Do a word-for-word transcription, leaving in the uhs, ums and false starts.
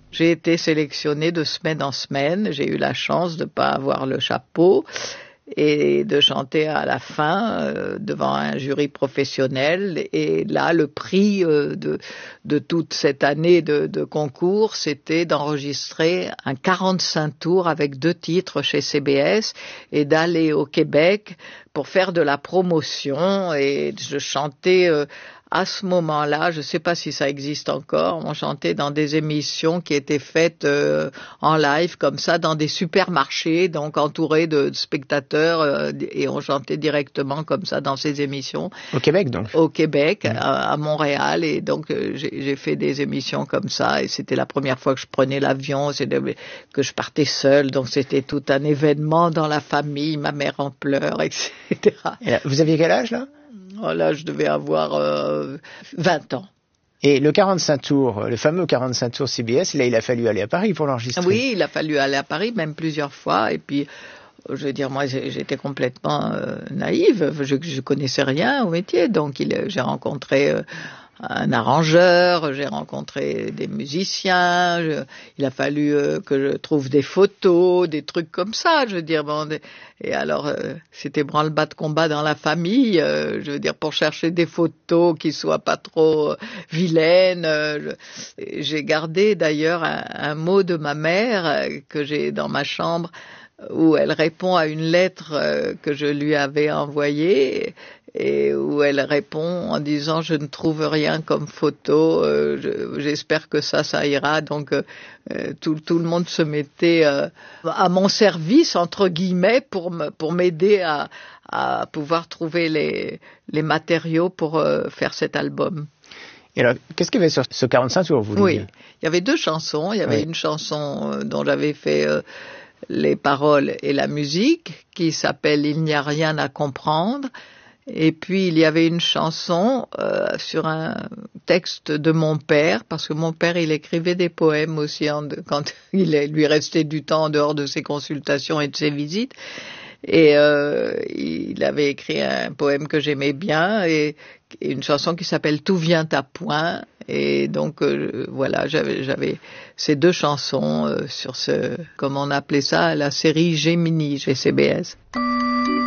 J'ai été sélectionnée de semaine en semaine. J'ai eu la chance de ne pas avoir le chapeau et de chanter à la fin euh, devant un jury professionnel. Et là, le prix euh, de, de toute cette année de, de concours, c'était d'enregistrer un quarante-cinq tours avec deux titres chez C B S et d'aller au Québec pour faire de la promotion. Et je chantais euh, à ce moment-là, je ne sais pas si ça existe encore, on chantait dans des émissions qui étaient faites euh, en live comme ça dans des supermarchés, donc entourés de, de spectateurs euh, et on chantait directement comme ça dans ces émissions. Au Québec donc? Au Québec, mmh. à, à Montréal, et donc euh, j'ai, j'ai fait des émissions comme ça et c'était la première fois que je prenais l'avion, c'était, que je partais seule, donc c'était tout un événement dans la famille, ma mère en pleurs, et cetera. Et là, vous aviez quel âge là? Oh, là, je devais avoir euh, vingt ans. Et le quarante-cinq tours, le fameux quarante-cinq tours C B S, là, il a fallu aller à Paris pour l'enregistrer. Oui, il a fallu aller à Paris, même plusieurs fois. Et puis, je veux dire, moi, j'étais complètement euh, naïve. Je, je connaissais rien au métier. Donc, il, j'ai rencontré euh, un arrangeur, j'ai rencontré des musiciens. Je, il a fallu euh, que je trouve des photos, des trucs comme ça. Je veux dire, bon, des, et alors, euh, c'était branle-bas de combat dans la famille. Euh, je veux dire, pour chercher des photos qui soient pas trop euh, vilaines. Euh, je, j'ai gardé d'ailleurs un, un mot de ma mère euh, que j'ai dans ma chambre, où elle répond à une lettre euh, que je lui avais envoyée et où elle répond en disant « Je ne trouve rien comme photo, euh, je, j'espère que ça, ça ira ». Donc euh, tout, tout le monde se mettait euh, à mon service, entre guillemets, pour, me, pour m'aider à, à pouvoir trouver les, les matériaux pour euh, faire cet album. Et alors, qu'est-ce qu'il y avait sur ce quarante-cinq tours, vous voulez Oui, dire? Il y avait deux chansons. Il y avait oui. une chanson euh, dont j'avais fait euh, les paroles et la musique, qui s'appelle « Il n'y a rien à comprendre ». Et puis il y avait une chanson euh, sur un texte de mon père, parce que mon père il écrivait des poèmes aussi en, quand il lui restait du temps en dehors de ses consultations et de ses visites. Et euh, il avait écrit un poème que j'aimais bien et, et une chanson qui s'appelle « Tout vient à point ». Et donc euh, voilà, j'avais, j'avais ces deux chansons euh, sur ce, comme on appelait ça, la série Gemini chez C B S.